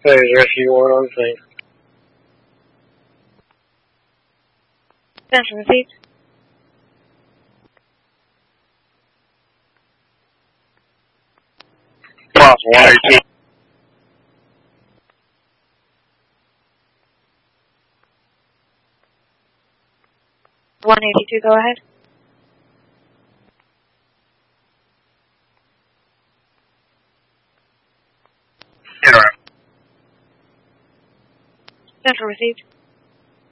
Phase rescue 1 on scene. Attention received. Possible 182. 182, go ahead. Interrupt. Central received.